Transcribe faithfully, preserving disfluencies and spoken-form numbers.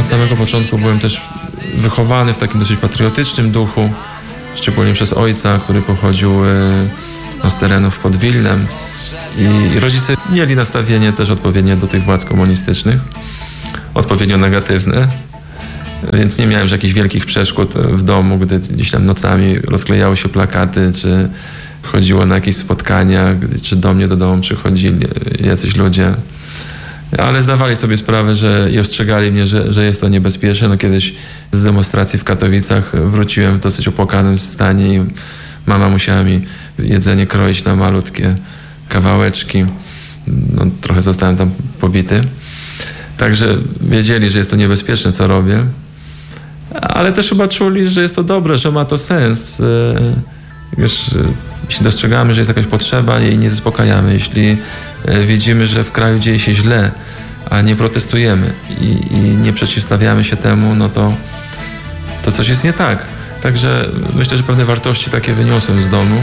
od samego początku byłem też wychowany w takim dosyć patriotycznym duchu, szczególnie przez ojca, który pochodził no, z terenów pod Wilnem. I rodzice mieli nastawienie też odpowiednie do tych władz komunistycznych, odpowiednio negatywne, więc nie miałem jakichś wielkich przeszkód w domu, gdy gdzieś tam nocami rozklejały się plakaty, czy chodziło na jakieś spotkania, czy do mnie do domu przychodzili jacyś ludzie. Ale zdawali sobie sprawę, że i ostrzegali mnie, że, że jest to niebezpieczne. No, kiedyś z demonstracji w Katowicach wróciłem w dosyć opłakanym stanie i mama musiała mi jedzenie kroić na malutkie kawałeczki. No, trochę zostałem tam pobity. Także wiedzieli, że jest to niebezpieczne, co robię. Ale też chyba czuli, że jest to dobre, że ma to sens. Wiesz, jeśli dostrzegamy, że jest jakaś potrzeba, jej nie zaspokajamy. Jeśli widzimy, że w kraju dzieje się źle, a nie protestujemy i, i nie przeciwstawiamy się temu, no to, to coś jest nie tak. Także myślę, że pewne wartości takie wyniosłem z domu.